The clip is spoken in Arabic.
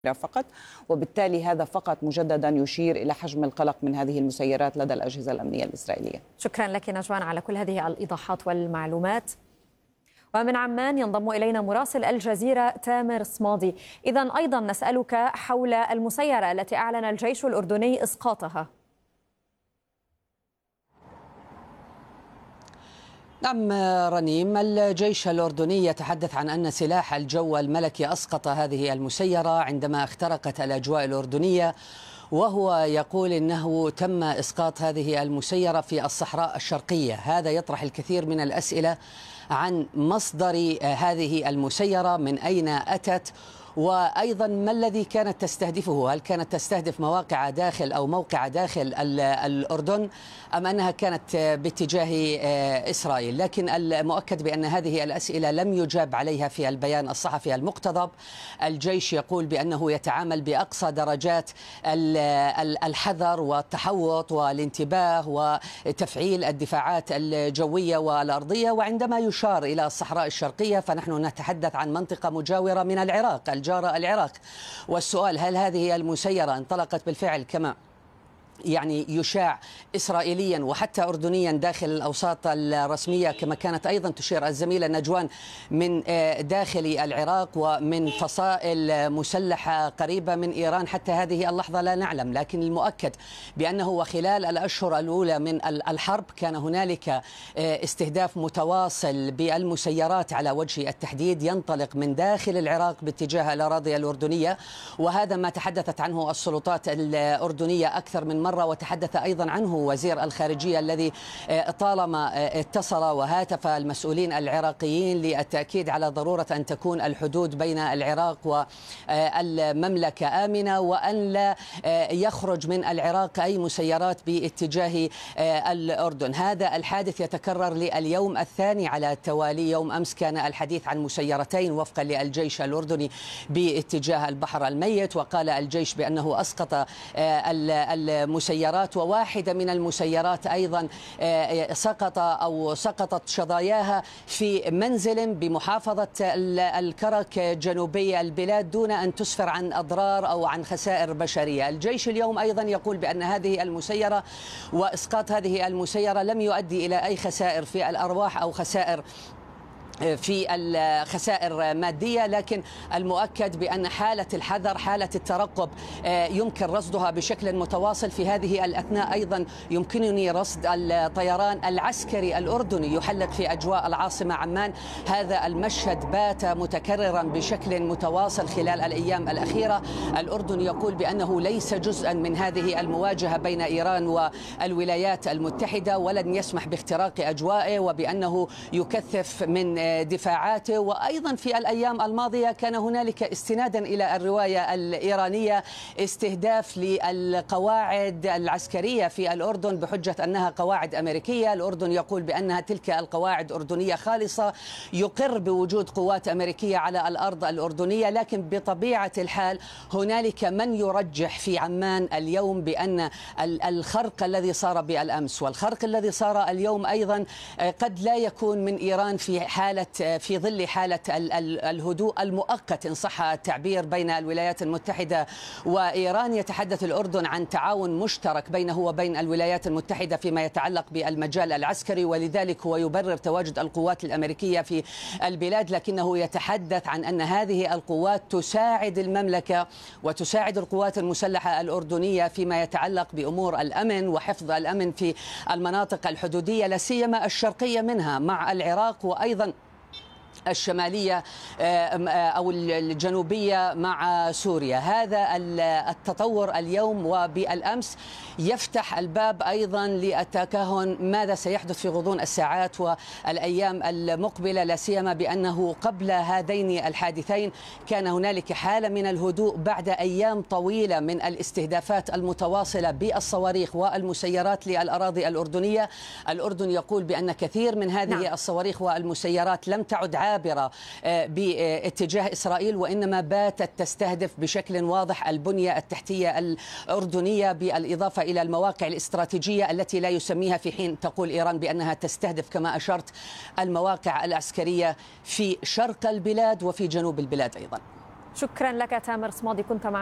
فقط، وبالتالي هذا فقط مجددا يشير إلى حجم القلق من هذه المسيرات لدى الأجهزة الأمنية الإسرائيلية. شكرا لك نجوان على كل هذه الإيضاحات والمعلومات. ومن عمان ينضم إلينا مراسل الجزيرة تامر صمادي. إذن أيضا نسألك حول المسيرة التي أعلن الجيش الأردني إسقاطها. نعم رنيم، الجيش الأردني يتحدث عن أن سلاح الجو الملكي أسقط هذه المسيرة عندما اخترقت الأجواء الأردنية، وهو يقول إنه تم إسقاط هذه المسيرة في الصحراء الشرقية. هذا يطرح الكثير من الأسئلة عن مصدر هذه المسيرة، من أين أتت، وأيضا ما الذي كانت تستهدفه. هل كانت تستهدف مواقع داخل أو موقع داخل الأردن أم أنها كانت باتجاه إسرائيل؟ لكن المؤكد بأن هذه الأسئلة لم يجاب عليها في البيان الصحفي المقتضب. الجيش يقول بأنه يتعامل بأقصى درجات الحذر والتحوط والانتباه وتفعيل الدفاعات الجوية والأرضية. وعندما يشار إلى الصحراء الشرقية فنحن نتحدث عن منطقة مجاورة من العراق، الجارة العراق. والسؤال، هل هذه المسيرة انطلقت بالفعل كما يشاع إسرائيليا وحتى أردنيا داخل الأوساط الرسمية، كما كانت أيضا تشير الزميلة نجوان من داخل العراق ومن فصائل مسلحة قريبة من إيران؟ حتى هذه اللحظة لا نعلم، لكن المؤكد بأنه وخلال الأشهر الأولى من الحرب كان هنالك استهداف متواصل بالمسيرات على وجه التحديد ينطلق من داخل العراق باتجاه الأراضي الأردنية. وهذا ما تحدثت عنه السلطات الأردنية أكثر من مرة، وتحدث أيضا عنه وزير الخارجية الذي طالما اتصل وهاتف المسؤولين العراقيين للتأكيد على ضرورة أن تكون الحدود بين العراق والمملكة آمنة، وأن لا يخرج من العراق أي مسيرات باتجاه الأردن. هذا الحادث يتكرر لليوم الثاني على التوالي. يوم أمس كان الحديث عن مسيرتين وفقا للجيش الأردني باتجاه البحر الميت، وقال الجيش بأنه أسقط المسيرات، وواحدة من المسيرات أيضا سقطت شظاياها في منزل بمحافظة الكرك جنوبي البلاد دون أن تسفر عن أضرار أو عن خسائر بشرية. الجيش اليوم أيضا يقول بأن هذه المسيرة وإسقاط هذه المسيرة لم يؤدي إلى أي خسائر في الأرواح أو خسائر خسائر مادية، لكن المؤكد بأن حالة الحذر، حالة الترقب يمكن رصدها بشكل متواصل. في هذه الأثناء أيضا يمكنني رصد الطيران العسكري الأردني يحلق في أجواء العاصمة عمان. هذا المشهد بات متكررا بشكل متواصل خلال الأيام الأخيرة. الأردن يقول بأنه ليس جزءا من هذه المواجهة بين إيران والولايات المتحدة، ولن يسمح باختراق أجوائه، وبأنه يكثف من دفاعاته. وأيضا في الأيام الماضية كان هنالك استنادا إلى الرواية الإيرانية استهداف للقواعد العسكرية في الأردن بحجة أنها قواعد أمريكية. الأردن يقول بأنها تلك القواعد أردنية خالصة، يقر بوجود قوات أمريكية على الأرض الأردنية. لكن بطبيعة الحال هنالك من يرجح في عمان اليوم بأن الخرق الذي صار بالأمس والخرق الذي صار اليوم أيضا قد لا يكون من إيران في ظل حالة الهدوء المؤقت إن صح التعبير بين الولايات المتحدة وإيران. يتحدث الأردن عن تعاون مشترك بينه وبين الولايات المتحدة فيما يتعلق بالمجال العسكري، ولذلك هو يبرر تواجد القوات الأمريكية في البلاد، لكنه يتحدث عن أن هذه القوات تساعد المملكة وتساعد القوات المسلحة الأردنية فيما يتعلق بأمور الأمن وحفظ الأمن في المناطق الحدودية، لا سيما الشرقية منها مع العراق، وأيضا الشمالية أو الجنوبية مع سوريا. هذا التطور اليوم وبالأمس يفتح الباب أيضا للتكهن ماذا سيحدث في غضون الساعات والأيام المقبلة، لا سيما بأنه قبل هذين الحادثين كان هنالك حالة من الهدوء بعد أيام طويلة من الاستهدافات المتواصلة بالصواريخ والمسيرات للأراضي الأردنية. الأردن يقول بأن كثير من هذه الصواريخ والمسيرات لم تعد عابرة باتجاه إسرائيل، وإنما باتت تستهدف بشكل واضح البنية التحتية الأردنية، بالإضافة إلى المواقع الاستراتيجية التي لا يسميها في حين تقول إيران بأنها تستهدف كما أشرت المواقع العسكرية في شرق البلاد وفي جنوب البلاد أيضا. شكرا لك تامر صمادي، كنت معنا.